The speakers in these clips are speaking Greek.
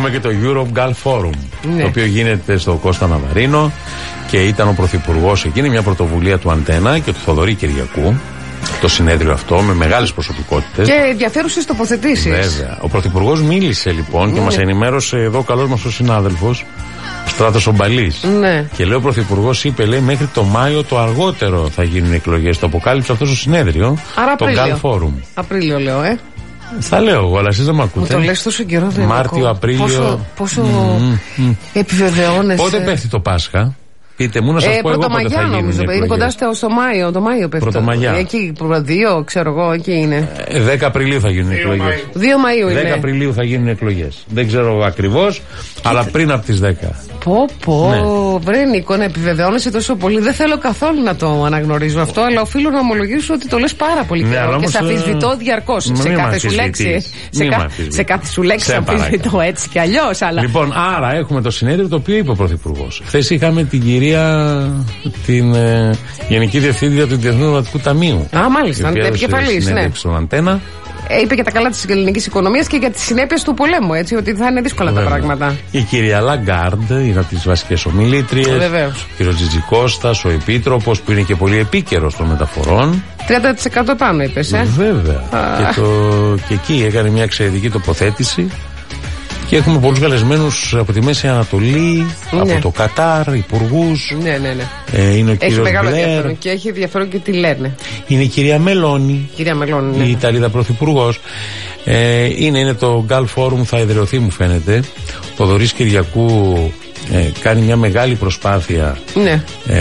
Έχουμε και το Europe Gulf Forum, το οποίο γίνεται στο Κώστα Ναβαρίνο και ήταν ο Πρωθυπουργός εκεί. Είναι μια πρωτοβουλία του Αντένα και του Θοδωρή Κυριακού. Το συνέδριο αυτό με μεγάλες προσωπικότητες. Και ενδιαφέρουσες τοποθετήσεις. Βέβαια. Ο Πρωθυπουργός μίλησε λοιπόν και μας ενημέρωσε εδώ ο καλός μας ο συνάδελφος, ο Στράτος Ομπαλής. Ναι. Και λέει ο Πρωθυπουργός, είπε, λέει, μέχρι το Μάιο το αργότερο θα γίνουν οι εκλογές. Το αποκάλυψε αυτό στο συνέδριο. Άρα το Gulf Forum. Απρίλιο λέω, Θα λέω εγώ, αλλά εσείς δεν με ακούτε. Μου το λες τόσο καιρό, δεν Μάρτιο, Απρίλιο. Πόσο επιβεβαιώνεσαι. Πότε πέφτει το Πάσχα? Πείτε μου να σας πω εγώ πότε θα γίνουν οι εκλογές. Είναι κοντά στο Μάιο, το Μάιο πέφτει. Πρωτομαγιά. Εκεί, 2, ξέρω εγώ, εκεί είναι. 10 Απριλίου θα γίνουν οι εκλογές. 2 Μαΐου είναι. 10 Απριλίου θα γίνουν οι εκλογές. Δεν ξέρω ακριβώς, αλλά πριν από τις 10. Βρε Νίκο, να επιβεβαιώνεσαι τόσο πολύ. Δεν θέλω καθόλου να το αναγνωρίζω αυτό, αλλά οφείλω να ομολογήσω ότι το λες πάρα πολύ καιρό και σε αμφισβητώ διαρκώς. Σε κάθε σου λέξη. Σε κάθε σου λέξη αμφισβητώ έτσι κι αλλιώς. Λοιπόν, άρα έχουμε το συνέδριο το οποίο είπε ο Πρωθυπουργός. Χθες είχαμε την κυρία, την Γενική Διευθύντρια του Διεθνούς Νομισματικού Ταμείου. Μάλιστα, την επικεφαλής, ναι. Στον Αντένα. Είπε και τα καλά της ελληνικής οικονομίας και για τις συνέπειες του πολέμου, έτσι, ότι θα είναι δύσκολα τα πράγματα. Η κυρία Λαγκάρντ είναι από τις βασικές ομιλήτριες. Βεβαίως. Ο κύριος Τζιτζικώστας, ο Επίτροπος, που είναι και πολύ επίκαιρος των μεταφορών. 30% πάνω, είπες, Βέβαια. Και εκεί έκανε μια εξαιρετική τοποθέτηση. Και έχουμε πολλούς καλεσμένους από τη Μέση Ανατολή, από το Κατάρ, υπουργούς. Ναι. Είναι ο κύριος μεγάλο Μπλερ. ενδιαφέρον και έχει ενδιαφέρον και τι λένε. Είναι η κυρία Μελώνη. Ναι. Η Ιταλίδα Πρωθυπουργός. Είναι το Gulf Forum, θα ιδρυωθεί, μου φαίνεται. Ο Θοδωρής Κυριακού κάνει μια μεγάλη προσπάθεια. Ναι.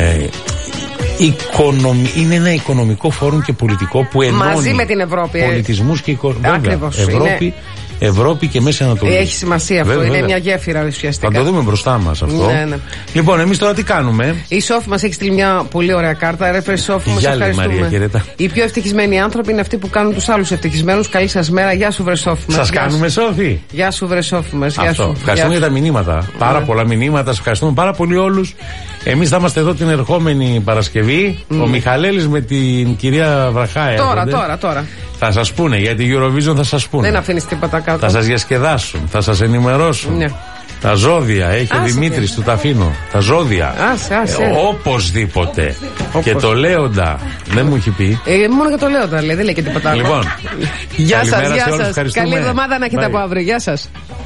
Είναι ένα οικονομικό φόρουμ και πολιτικό που ενώνει μαζί με την Ευρώπη. Πολιτισμούς και Ακριβώς. Ευρώπη και Μέση Ανατολή. Έχει σημασία αυτό. Βέβαια. Είναι μια γέφυρα ουσιαστικά. Θα το δούμε μπροστά μας αυτό. Ναι. Λοιπόν, εμείς τώρα τι κάνουμε? Η Σόφη μας έχει στείλει μια πολύ ωραία κάρτα. Ρε Σόφη, μας ευχαριστούμε. Μαρία, οι πιο ευτυχισμένοι άνθρωποι είναι αυτοί που κάνουν τους άλλους ευτυχισμένους. Καλή σας μέρα. Γεια σου, βρε Σόφη μας. Σας κάνουμε, Σόφη. Γεια σου, βρε Σόφη μας. Ευχαριστούμε για τα μηνύματα. Πάρα πολλά μηνύματα. Σας ευχαριστούμε πάρα πολύ όλους. Εμείς θα είμαστε εδώ την ερχόμενη Παρασκευή. Ο Μιχαλέλης με την κυρία Βραχάη. Τώρα. Θα σας πούνε, για την Eurovision θα σας πούνε. Δεν αφήνεις τίποτα κάτω. Θα σας διασκεδάσουν, θα σας ενημερώσουν. Ναι. Τα ζώδια, έχει ο Δημήτρης του τα αφήνω. Τα ζώδια. Οπωσδήποτε. Και το Λέοντα. Δεν μου έχει πει. Μόνο για το Λέοντα λέει, δεν λέει και τίποτα άλλο. Λοιπόν, γεια σας. Καλή εβδομάδα να έχετε από αύριο. Γεια σας.